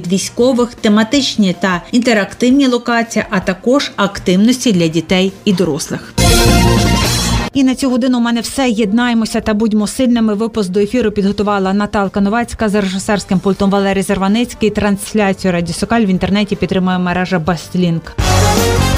військових, тематичні та інтерактивні локації, а також активності для дітей і дорослих. І на цю годину у мене все. Єднаємося та будьмо сильними. Випуск до ефіру підготувала Наталка Новацька, за режисерським пультом Валерій Зарваницький. Трансляцію Радіо Сокаль в інтернеті підтримує мережа Бастлінк.